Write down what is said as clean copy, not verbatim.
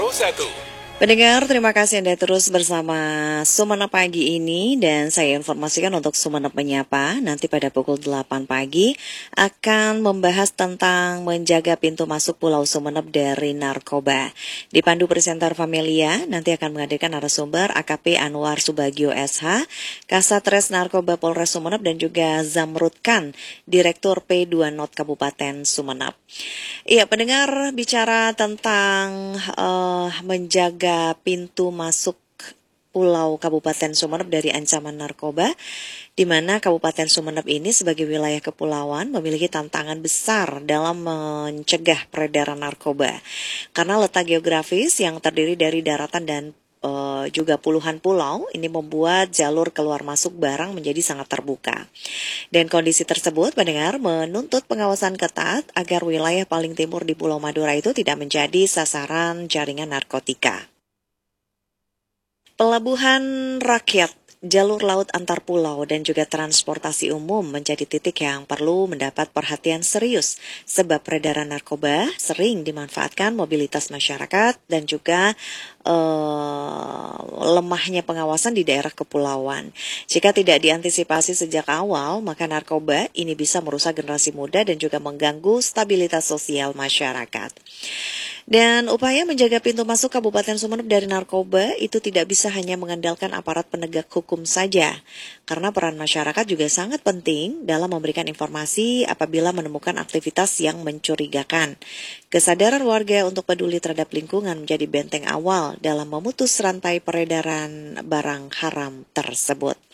Pendengar, terima kasih Anda terus bersama Sumenep Pagi ini dan saya informasikan untuk Sumenep Menyapa nanti pada pukul 8 pagi akan membahas tentang menjaga pintu masuk Pulau Sumenep dari narkoba. Dipandu presenter Familia nanti akan menghadirkan narasumber AKP Anwar Subagio SH, Kasatres Narkoba Polres Sumenep dan juga Zamrud Khan, Direktur P2 Not Kabupaten Sumenep. Iya, pendengar, bicara tentang menjaga pintu masuk Pulau Kabupaten Sumenep dari ancaman narkoba, di mana Kabupaten Sumenep ini sebagai wilayah kepulauan memiliki tantangan besar dalam mencegah peredaran narkoba. Karena letak geografis yang terdiri dari daratan dan juga puluhan pulau, ini membuat jalur keluar masuk barang menjadi sangat terbuka. Dan kondisi tersebut, pendengar, menuntut pengawasan ketat agar wilayah paling timur di Pulau Madura itu tidak menjadi sasaran jaringan narkotika. Pelabuhan rakyat, jalur laut antar pulau dan juga transportasi umum menjadi titik yang perlu mendapat perhatian serius sebab peredaran narkoba sering dimanfaatkan mobilitas masyarakat dan juga lemahnya pengawasan di daerah kepulauan. Jika tidak diantisipasi sejak awal, maka narkoba ini bisa merusak generasi muda dan juga mengganggu stabilitas sosial masyarakat. Dan upaya menjaga pintu masuk Kabupaten Sumenep dari narkoba itu tidak bisa hanya mengandalkan aparat penegak hukum saja, karena peran masyarakat juga sangat penting dalam memberikan informasi apabila menemukan aktivitas yang mencurigakan. Kesadaran warga untuk peduli terhadap lingkungan menjadi benteng awal dalam memutus rantai peredaran barang haram tersebut.